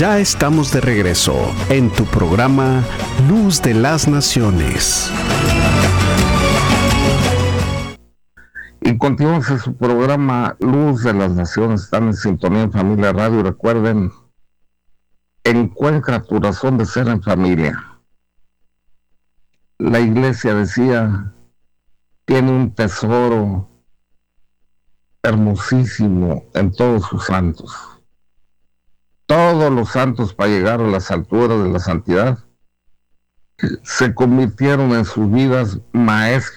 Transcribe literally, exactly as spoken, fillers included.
Ya estamos de regreso en tu programa Luz de las Naciones. Y continuamos en su programa Luz de las Naciones. Están en sintonía en Familia Radio. Recuerden, encuentra tu razón de ser en familia. La iglesia decía, tiene un tesoro hermosísimo en todos sus santos. Todos los santos, para llegar a las alturas de la santidad, se convirtieron en sus vidas maestros